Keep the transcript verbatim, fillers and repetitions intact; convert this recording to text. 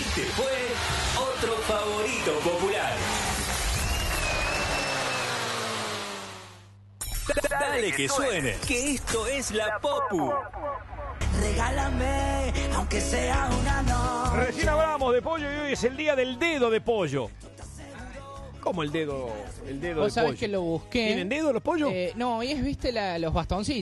Este fue otro favorito popular. Dale que suene, que esto es la Popu. Regálame, aunque sea una noche. Recién hablábamos de pollo y hoy es el día del dedo de pollo. ¿Cómo el dedo, el dedo Vos de sabés pollo? que lo busqué. ¿Tienen dedo los pollos? Eh, no, y es, viste, la, los bastoncitos.